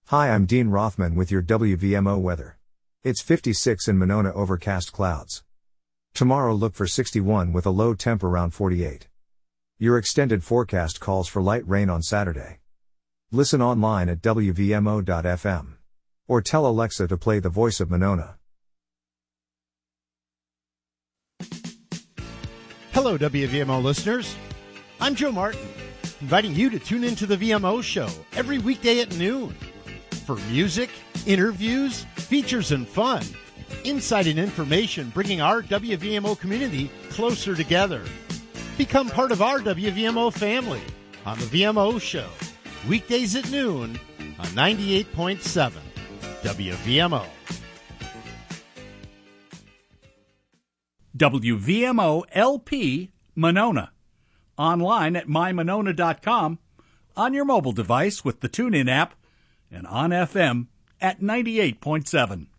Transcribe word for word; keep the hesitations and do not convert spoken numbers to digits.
Hi, I'm Dean Rothman with your W V M O weather. It's fifty-six in Monona, overcast clouds. Tomorrow look for sixty-one with a low temp around forty-eight. Your extended forecast calls for light rain on Saturday. Listen online at W V M O dot F M. Or tell Alexa to play The Voice of Monona. Hello, W V M O listeners. I'm Joe Martin, inviting you to tune into the V M O show every weekday at noon for music, interviews, features, and fun. Insight and information bringing our W V M O community closer together. Become part of our W V M O family on the V M O show, weekdays at noon on ninety-eight point seven W V M O. W V M O L P Monona. Online at my monona dot com, on your mobile device with the TuneIn app, and on F M at ninety-eight point seven.